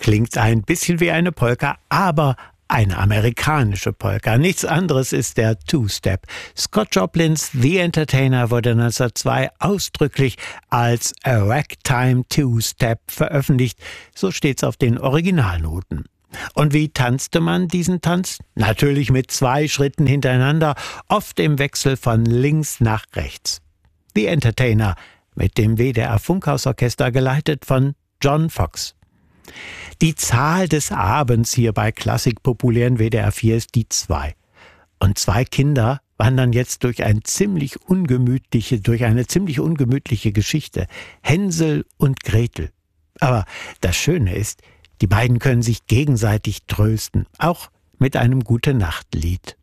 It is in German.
Klingt ein bisschen wie eine Polka, aber eine amerikanische Polka. Nichts anderes ist der Two-Step. Scott Joplins The Entertainer wurde 1902 ausdrücklich als A Ragtime Two-Step veröffentlicht. So steht's auf den Originalnoten. Und wie tanzte man diesen Tanz? Natürlich mit 2 Schritten hintereinander, oft im Wechsel von links nach rechts. The Entertainer mit dem WDR Funkhausorchester geleitet von John Fox. Die Zahl des Abends hier bei klassikpopulären WDR 4 ist die 2. Und 2 Kinder wandern jetzt durch eine ziemlich ungemütliche Geschichte. Hänsel und Gretel. Aber das Schöne ist, die beiden können sich gegenseitig trösten, auch mit einem Gute-Nacht-Lied.